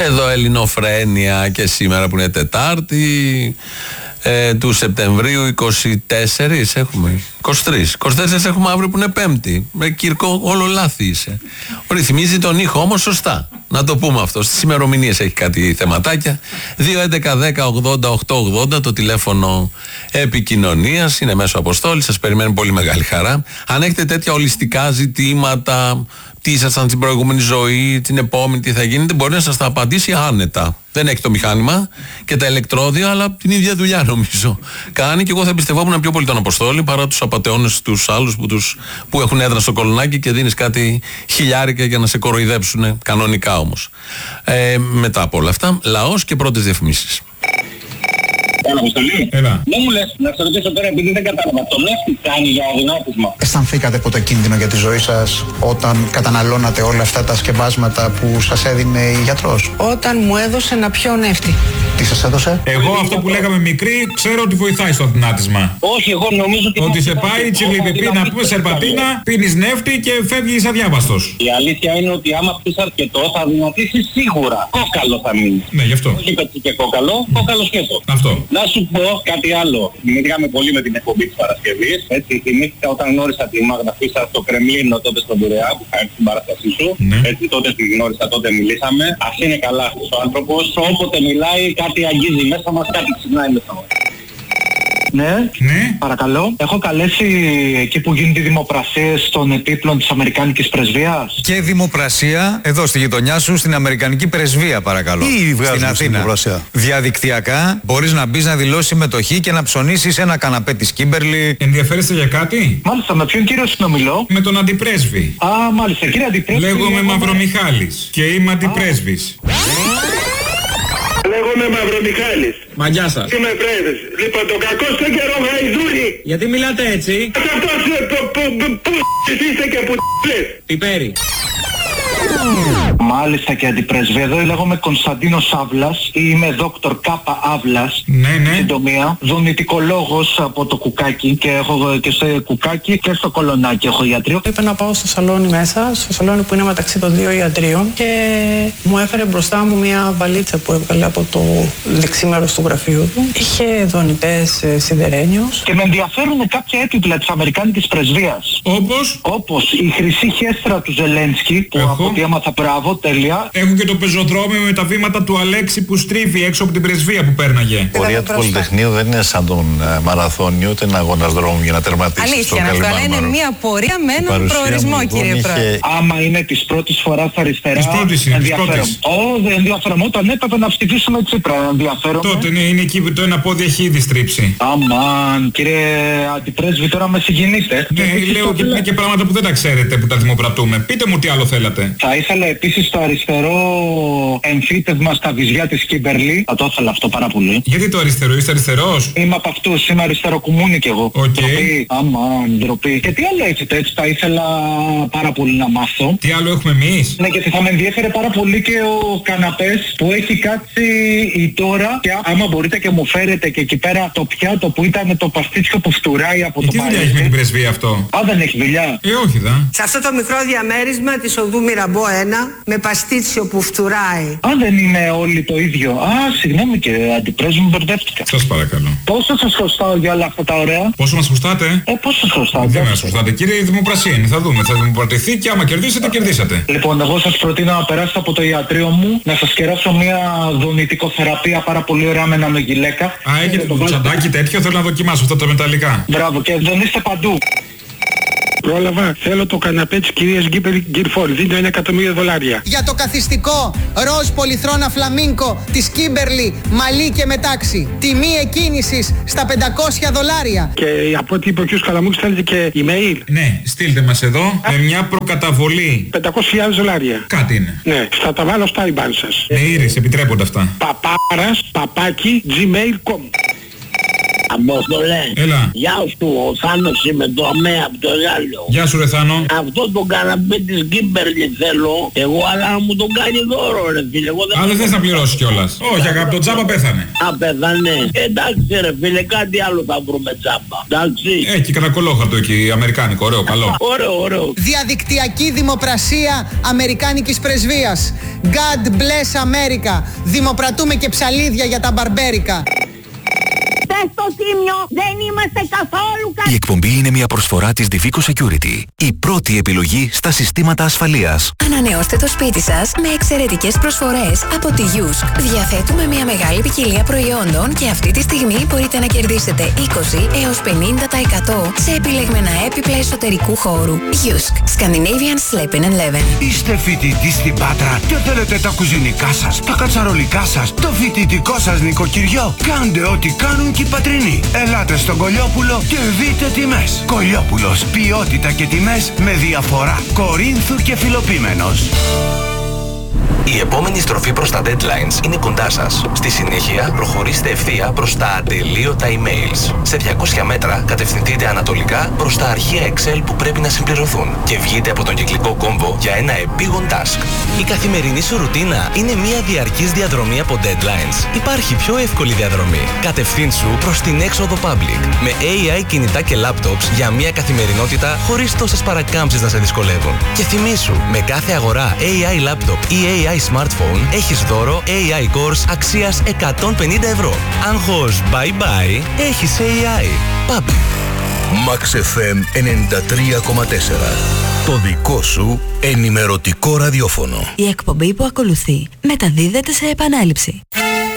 Εδώ Ελληνοφρένεια και σήμερα που είναι Τετάρτη του Σεπτεμβρίου 24 έχουμε. 23 έχουμε αύριο που είναι Πέμπτη. Κυρκό, όλο λάθη είσαι. Ρυθμίζει τον ήχο όμως σωστά. Να το πούμε αυτό. Στις ημερομηνίες έχει κάτι θεματάκια. 2.11.10.80.880 το τηλέφωνο επικοινωνίας. Είναι μέσω αποστόλη. Σας περιμένει πολύ μεγάλη χαρά. Αν έχετε τέτοια ολιστικά ζητήματα, τι ήσασταν στην προηγούμενη ζωή, την επόμενη, τι θα γίνεται, μπορεί να σας τα απαντήσει άνετα. Δεν έχει το μηχάνημα και τα ηλεκτρόδια, αλλά την ίδια δουλειά νομίζω κάνει. Και εγώ θα εμπιστευόμουν πιο πολύ τον Αποστόλη παρά τους απατεώνες τους άλλους που έχουν έδρα στο κολονάκι και δίνεις κάτι χιλιάρικα για να σε κοροϊδέψουν, κανονικά όμως. Μετά από όλα αυτά, λαός και πρώτες διαφημίσεις. Έλα, Αποστολή. Έλα. Δεν μου λες, να σε ρωτήσω τώρα, επειδή δεν κατάλαβα. Το Νεύτη κάνει για αδυνάτισμα. Αισθανθήκατε ποτέ κίνδυνο για τη ζωή σας όταν καταναλώνατε όλα αυτά τα σκευάσματα που σας έδινε η γιατρός? Όταν μου έδωσε να πιω νεύτη. Τι σας έδωσε? Εγώ αυτό που λέγαμε μικροί, ξέρω ότι βοηθάει στο αδυνάτισμα. Όχι, εγώ νομίζω ότι σε πάει τσιλιπιπί να πούμε σερπατίνα, πίνεις νεύτη και φεύγεις αδιάβαστος. Η αλήθεια είναι ότι άμα πεις αρκετό θα δυνατήσεις σίγουρα. Κόκαλο θα μείνει. Ναι, γι' αυτό. Όχι πετσί και κόκαλο, κόκαλο σκέτο. Αυτό. Να σου πω κάτι άλλο. Θυμήθηκαμε πολύ με την εκπομπή της Παρασκευής. Έτσι, θυμήθηκα όταν γνώρισα τη Μάγδα Φίσαρ στο Κρεμλίνο τότε στον Πειραιά που είχα έρθει στην παράστασή σου. Ναι. Έτσι, τότε τη γνώρισα, τότε μιλήσαμε. Ας είναι καλά αυτός ο άνθρωπος. Όποτε μιλάει κάτι αγγίζει μέσα μας, κάτι ξυπνάει μέσα μας. Ναι, ναι, παρακαλώ. Έχω καλέσει εκεί που γίνονται οι δημοπρασίες των επίπλων της Αμερικάνικης Πρεσβείας. Και δημοπρασία εδώ στη γειτονιά σου, στην Αμερικανική Πρεσβεία, παρακαλώ. Στην Αθήνα. Διαδικτυακά μπορείς να μπεις να δηλώσεις συμμετοχή και να ψωνίσεις ένα καναπέ της Κίμπερλι. Ενδιαφέρεστε για κάτι? Μάλιστα, με ποιον κύριο συνομιλώ? Με τον αντιπρέσβη. Α, μάλιστα, κύριε αντιπρέσβη. Λέγομαι Μαυρομιχάλης και είμαι αντιπρέσβης. Λέγομαι Μαυρομιχάλης. Μα γεια σας. Είμαι πρέσβης. Λοιπόν, το κακό στο καιρό γαϊδούρι. Γιατί μιλάτε έτσι? Αυτός που είστε και που λες. Πιπέρι. Μάλιστα και αντιπρέσβη. Εδώ λέγομαι Κωνσταντίνος Αύλας. Είμαι δόκτωρ Κάπα Αύλας. Ναι, ναι. Συντομία. Δονητικολόγος από το Κουκάκι. Και έχω και στο Κουκάκι και στο Κολονάκι έχω ιατρείο. Είπε να πάω στο σαλόνι μέσα, στο σαλόνι που είναι μεταξύ των δύο ιατρίων, και μου έφερε μπροστά μου μια βαλίτσα που έβγαλε από το δεξί μέρος του γραφείου του. Είχε δονητές σιδερένιος. Και με ενδιαφέρουν κάποια έπιπλα της Αμερικάνικης Πρεσβείας. Όπως? Όπως η χρυσή χέστρα του Ζελένσκι, που Έχω. από ό,τι έμαθα, μπράβο, τέλεια. Έχω και το πεζοδρόμιο με τα βήματα του Αλέξη που στρίβει έξω από την πρεσβεία που πέρναγε. Η πορεία του Πολυτεχνείου δεν είναι σαν τον μαραθώνιο, ούτε ένα αγώνας δρόμου για να τερματίσει. Αλήθεια, να είναι μια πορεία με έναν προορισμό, κύριε Πρόεδρε. Άμα είναι της πρώτης φοράς αριστερά. Της πρώτης είναι, της πρώτης. Δεν ενδιαφέρομαι. Όταν έπρεπε να ψηφίσουμε Τσίπρα, ενδιαφέρομαι. Τότε ναι, είναι εκεί που το ένα πόδι έχει ήδη στρίψει. Αμάν, κύριε αντιπρέσβη, τώρα με συγκινείτε. Ναι, λέω ότι είναι και πράγματα που δεν τα ξέρετε που τα δημοπρατούμε. Πείτε μου τι άλλο θέλατε. Θα ήθελα επίσης το αριστερό εμφύτευμα στα βυζιά της Κίμπερλι. Θα το ήθελα αυτό πάρα πολύ. Γιατί το αριστερό, είστε αριστερός? Είμαι από αυτούς, είμαι αριστεροκουμούνι κι εγώ. Οκ. Ντροπή. Αμάν, ντροπή. Και τι άλλο έχετε, έτσι θα ήθελα πάρα πολύ να μάθω. Τι άλλο έχουμε εμείς? Ναι, γιατί θα με ενδιέφερε πάρα πολύ και ο καναπές που έχει κάτσει η τώρα. Και άμα μπορείτε και μου φέρετε και εκεί πέρα το πιάτο που ήταν το παστίτσιο που φτουράει από το Τι δουλειά έχει με την πρεσβεία αυτό? Α, δεν έχει δουλειά. Όχι δα. Σε αυτό το μικρό διαμέρισμα της οδού Μυραμπό 1, με παστίτσιο που φτουράει. Α, δεν είναι όλοι το ίδιο. Α, συγγνώμη κύριε αντιπρέσβη, μου μπερδεύτηκα. Σας παρακαλώ. Πόσο σας χρωστάω για όλα αυτά τα ωραία? Πόσο μας χρωστάτε? Πόσο σας χρωστάω? Δεν μας χρωστάτε κύριε, η δημοπρασία είναι. Θα δούμε. Θα δημοπρατηθεί και άμα κερδίσετε, κερδίσατε. Λοιπόν, εγώ σας προτείνω να περάσετε από το ιατρείο μου, να σας κεράσω μια δονητικοθεραπεία πάρα πολύ ωραία με νανογιλέκα. Α, έχετε το τσαντάκι τέτοιο, θέλω να δοκιμάσω αυτά τα μεταλλικά. Μπράβο, και δονείστε παντού. Πρόλαβα, θέλω το καναπέ της κυρίας Γκυρφόρ, δίνω $1.000.000. Για το καθιστικό ροζ πολυθρόνα φλαμίνκο της Κίμπερλι, μαλλί και μετάξι. Τιμή εκκίνησης στα $500. Και από ό,τι είπε ο κ. Καλαμούκης θέλετε και email. Ναι, στείλτε μας εδώ με μια προκαταβολή. $500.000. Κάτι είναι. Ναι, θα τα βάλω στα IBAN σας. Με ήρες, επιτρέπονται αυτά. Παπάρας, παπάκι, gmail.com. Αποστολέ. Έλα. Γεια σου, ο Θάνος είμαι, το ΑΜΕΑ από το Γάλλο. Γεια σου ρε Θάνο. Αυτό το καναπέ της Κίμπερλι θέλω εγώ, αλλά να μου τον κάνει δώρο ρε φίλε. Α, δεν θες να πληρώσεις κιόλας. Όχι, αγάπη, το τζάμπα πέθανε. Α, πέθανε. Εντάξει ρε φίλε, κάτι άλλο θα βρούμε τζάμπα. Εντάξει. Έχει και ένα κολόχαρτο εκεί, αμερικάνικο, ωραίο, καλό. Ωραίο. Διαδικτυακή δημοπρασία αμερικάνικης πρεσβείας. God bless America. Δημοπρατούμε και ψαλίδια για τα μπαρμπέρικα. Στο Τίμιο δεν είμαστε καθόλου καλοί. Η εκπομπή είναι μια προσφορά της Divico Security. Η πρώτη επιλογή στα συστήματα ασφαλείας. Ανανεώστε το σπίτι σας με εξαιρετικές προσφορές από τη Yusk. Διαθέτουμε μια μεγάλη ποικιλία προϊόντων και αυτή τη στιγμή μπορείτε να κερδίσετε 20 έως 50% σε επιλεγμένα έπιπλα εσωτερικού χώρου. Yusk. Scandinavian Sleeping and Leven. Είστε φοιτητή στην Πάτρα και θέλετε τα κουζινικά σας, τα κατσαρολικά σας, το φοιτητικό σας νοικοκυριό. Κάντε ό,τι κάνουν και οι πατρινοί. Ελάτε στον Κολιόπουλο και δείτε τιμές. Κολιόπουλος, ποιότητα και τιμές με διαφορά. Κορίνθου και Φιλοπίμενος. Η επόμενη στροφή προς τα deadlines είναι κοντά σας. Στη συνέχεια προχωρήστε ευθεία προς τα ατελείωτα emails. Σε 200 μέτρα κατευθυνθείτε ανατολικά προς τα αρχεία Excel που πρέπει να συμπληρωθούν και βγείτε από τον κυκλικό κόμβο για ένα επίγον task. Η καθημερινή σου ρουτίνα είναι μια διαρκής διαδρομή από deadlines. Υπάρχει πιο εύκολη διαδρομή. Κατευθύνσου προς την έξοδο public με AI κινητά και laptops για μια καθημερινότητα χωρίς τόσες παρακάμψεις να σε δυσκολεύουν. Και θυμήσου, με κάθε αγορά AI laptop ή AI smartphone έχεις δώρο AI course αξίας 150 ευρώ. Άγχος bye bye, έχεις AI. Πάμε. Max FM 93,4. Το δικό σου ενημερωτικό ραδιόφωνο. Η εκπομπή που ακολουθεί μεταδίδεται σε επανάληψη.